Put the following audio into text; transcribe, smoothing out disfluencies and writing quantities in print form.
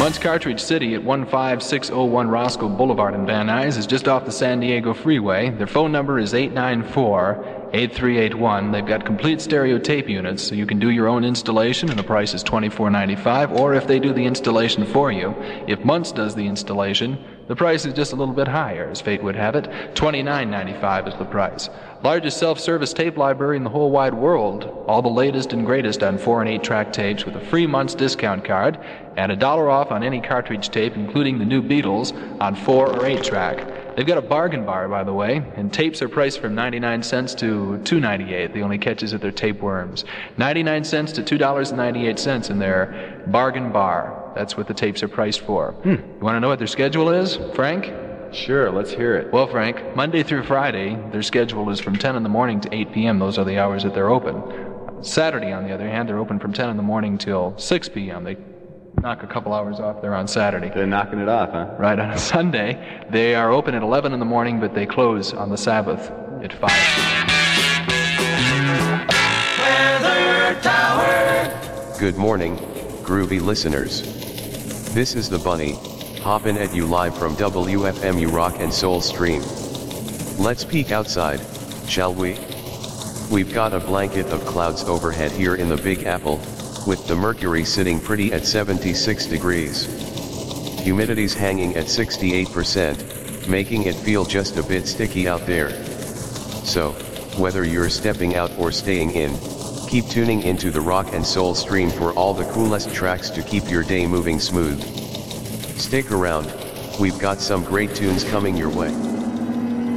Muntz Cartridge City at 15601 Roscoe Boulevard in Van Nuys is just off the San Diego Freeway. Their phone number is 894-8381. They've got complete stereo tape units, so you can do your own installation, and the price is $24.95. Or if they do the installation for you, if Muntz does the installation, the price is just a little bit higher, as fate would have it. $29.95 is the price. Largest self-service tape library in the whole wide world. All the latest and greatest on 4 and 8-track tapes with a free Muntz discount card and $1 off on any cartridge tape, including the new Beatles, on 4 or 8-track. They've got a bargain bar, by the way, and tapes are priced from 99 cents to $2.98. The only catch is that they're tapeworms. 99 cents to $2.98 in their bargain bar. That's what the tapes are priced for. You want to know what their schedule is, Frank? Sure, let's hear it. Well, Frank, Monday through Friday, their schedule is from 10 in the morning to 8 p.m. Those are the hours that they're open. Saturday, on the other hand, they're open from 10 in the morning till 6 p.m. They knock a couple hours off there on Saturday. They're knocking it off, huh? Right, on a Sunday, they are open at 11 in the morning, but they close on the Sabbath at 5 Weather Tower. Good morning, groovy listeners. This is the Bunny, hoppin' at you live from WFMU Rock and Soul Stream. Let's peek outside, shall we? We've got a blanket of clouds overhead here in the Big Apple, with the mercury sitting pretty at 76 degrees. Humidity's hanging at 68%, making it feel just a bit sticky out there. So, whether you're stepping out or staying in, keep tuning into the Rock and Soul Stream for all the coolest tracks to keep your day moving smooth. Stick around, we've got some great tunes coming your way.